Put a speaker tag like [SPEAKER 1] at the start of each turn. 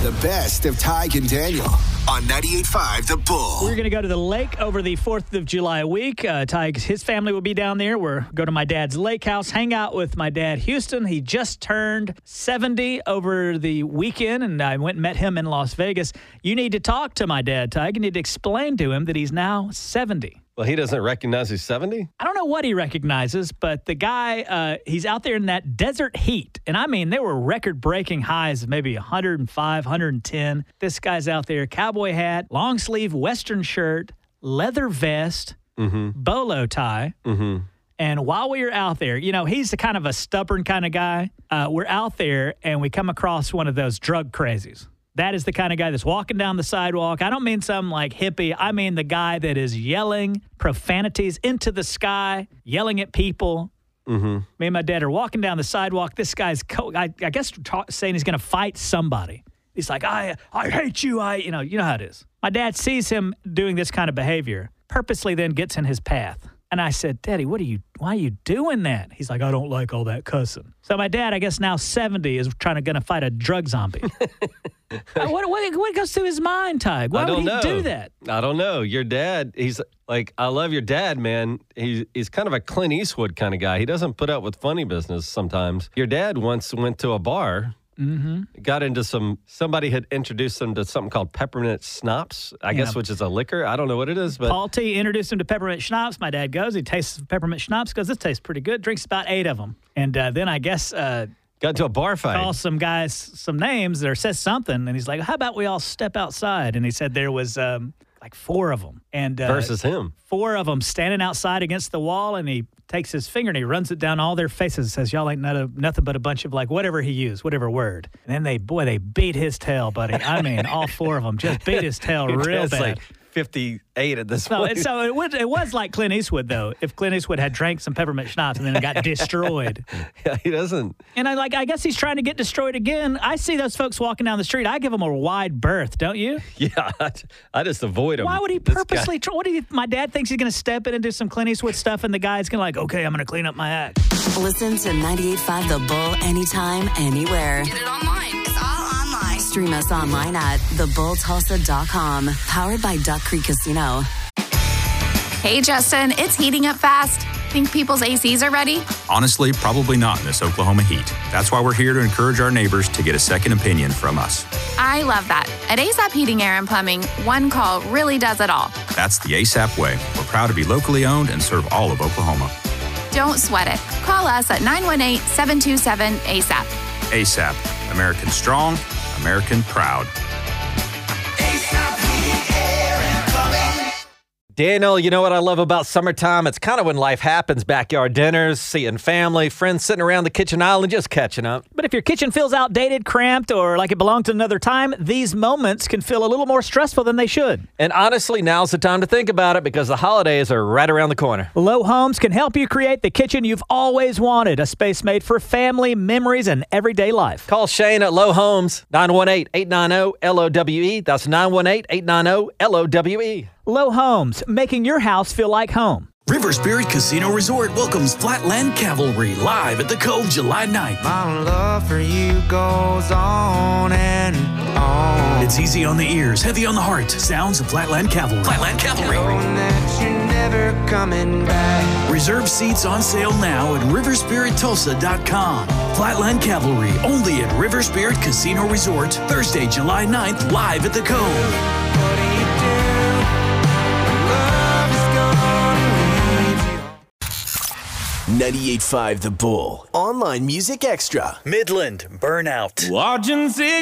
[SPEAKER 1] the best of Tig and Daniel on 98.5 The Bull.
[SPEAKER 2] We're going to go to the lake over the 4th of July week. Tig, his family will be down there. We're going to my dad's lake house, hang out with my dad, Houston. He just turned 70 over the weekend, and I went and met him in Las Vegas. You need to talk to my dad, Tig. You need to explain to him that he's now 70.
[SPEAKER 3] Well, he doesn't recognize he's 70?
[SPEAKER 2] I don't know what he recognizes, but the guy, he's out there in that desert heat. And I mean, there were record-breaking highs of maybe 105, 110. This guy's out there, cowboy hat, long sleeve Western shirt, leather vest, bolo tie. And while we were out there, you know, he's the kind of a stubborn kind of guy. We're out there, and we come across one of those drug crazies. That is the kind of guy that's walking down the sidewalk. I don't mean some like hippie. I mean the guy that is yelling profanities into the sky, yelling at people. Me and my dad are walking down the sidewalk. This guy's, I guess, saying he's going to fight somebody. He's like, I hate you. You know how it is. My dad sees him doing this kind of behavior, purposely then gets in his path. And I said, Daddy, why are you doing that? He's like, I don't like all that cussing. So my dad, I guess now 70, is going to fight a drug zombie. What goes through his mind, Tig? Why would he do that?
[SPEAKER 3] I don't know. Your dad, he's like, I love your dad, man. He's kind of a Clint Eastwood kind of guy. He doesn't put up with funny business sometimes. Your dad once went to a bar. Got into somebody had introduced him to something called peppermint schnapps, I guess, which is a liquor. I don't know what it is, but
[SPEAKER 2] Paul T introduced him to peppermint schnapps. My dad goes, he tastes peppermint schnapps, goes, this tastes pretty good, drinks about 8 of them. And then I guess
[SPEAKER 3] got into a bar fight.
[SPEAKER 2] Calls some guys some names or says something, and he's like, how about we all step outside? And he said there was like 4 of them. And
[SPEAKER 3] versus him. 4
[SPEAKER 2] of them standing outside against the wall, and he takes his finger and he runs it down all their faces and says, y'all ain't nothing but a bunch of like whatever he used, whatever word. And then they beat his tail, buddy. I mean, all 4 of them just beat his tail real bad.
[SPEAKER 3] Like 58 at this point.
[SPEAKER 2] So it was like Clint Eastwood, though. If Clint Eastwood had drank some peppermint schnapps and then it got destroyed.
[SPEAKER 3] Yeah, he doesn't.
[SPEAKER 2] And I guess he's trying to get destroyed again. I see those folks walking down the street. I give them a wide berth, don't you?
[SPEAKER 3] Yeah, I just avoid him.
[SPEAKER 2] Why would he purposely try? My dad thinks he's going to step in and do some Clint Eastwood stuff, and the guy's going to like, okay, I'm going to clean up my act.
[SPEAKER 4] Listen to 98.5 The Bull anytime, anywhere.
[SPEAKER 5] Get it online. It's all online.
[SPEAKER 4] Stream us online at thebulltulsa.com. Powered by Duck Creek Casino.
[SPEAKER 5] Hey, Justin, it's heating up fast. Think people's ACs are ready?
[SPEAKER 6] Honestly, probably not in this Oklahoma heat. That's why we're here to encourage our neighbors to get a second opinion from us.
[SPEAKER 5] I love that. At ASAP Heating, Air, and Plumbing, one call really does it all.
[SPEAKER 6] That's the ASAP way. We're proud to be locally owned and serve all of Oklahoma.
[SPEAKER 5] Don't sweat it. Call us at 918-727-ASAP.
[SPEAKER 6] ASAP. American strong, American proud.
[SPEAKER 3] Daniel, you know what I love about summertime? It's kind of when life happens. Backyard dinners, seeing family, friends sitting around the kitchen island just catching up.
[SPEAKER 2] But if your kitchen feels outdated, cramped, or like it belonged to another time, these moments can feel a little more stressful than they should.
[SPEAKER 3] And honestly, now's the time to think about it because the holidays are right around the corner.
[SPEAKER 2] Low Homes can help you create the kitchen you've always wanted, a space made for family, memories, and everyday life.
[SPEAKER 3] Call Shane at Low Homes, 918-890-LOWE. That's 918-890-LOWE.
[SPEAKER 2] Low Homes, making your house feel like home.
[SPEAKER 7] River Spirit Casino Resort welcomes Flatland Cavalry live at the Cove July 9th.
[SPEAKER 8] My love for you goes on and on.
[SPEAKER 7] It's easy on the ears, heavy on the heart. Sounds of Flatland Cavalry. Flatland Cavalry.
[SPEAKER 8] Knowing that you're never coming back.
[SPEAKER 7] Reserve seats on sale now at riverspirittulsa.com. Flatland Cavalry, only at River Spirit Casino Resort. Thursday, July 9th, live at the Cove.
[SPEAKER 8] What do you do?
[SPEAKER 1] 98.5 The Bull. Online Music Extra.
[SPEAKER 7] Midland Burnout.
[SPEAKER 8] Watching